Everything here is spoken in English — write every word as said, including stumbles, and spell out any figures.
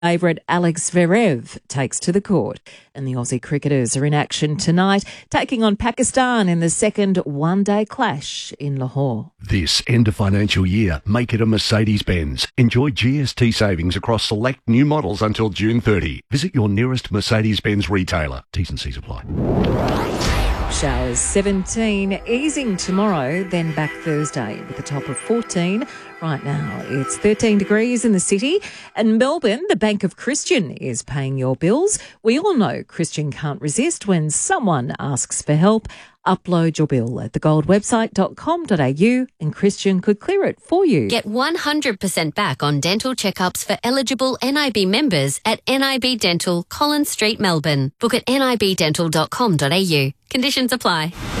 Favourite Alex Zverev takes to the court, and the Aussie cricketers are in action tonight, taking on Pakistan in the second one-day clash in Lahore. This end of financial year, make it a Mercedes-Benz. Enjoy G S T savings across select new models until June thirtieth. Visit your nearest Mercedes-Benz retailer. T's and C's apply. Showers seventeen, easing tomorrow, then back Thursday with a top of fourteen. Right now, it's thirteen degrees in the city. And Melbourne, the Bank of Christian is paying your bills. We all know Christian can't resist when someone asks for help. Upload your bill at the gold website dot com dot a u and Christian could clear it for you. Get one hundred percent back on dental checkups for eligible N I B members at N I B Dental, Collins Street, Melbourne. Book at N I B dental dot com dot a u. Conditions apply.